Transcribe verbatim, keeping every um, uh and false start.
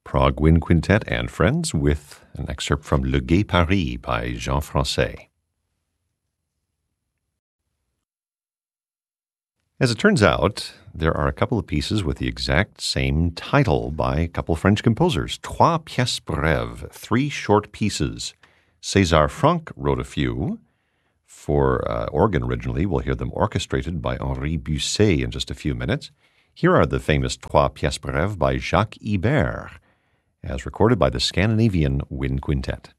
Prague Wind Quintet and Friends with an excerpt from Le Gai Paris by Jean Francais. As it turns out, there are a couple of pieces with the exact same title by a couple of French composers. Trois pièces brèves, three short pieces. César Franck wrote a few for uh, organ originally. We'll hear them orchestrated by Henri Busset in just a few minutes. Here are the famous Trois pièces brèves by Jacques Ibert, as recorded by the Scandinavian Wind Quintet.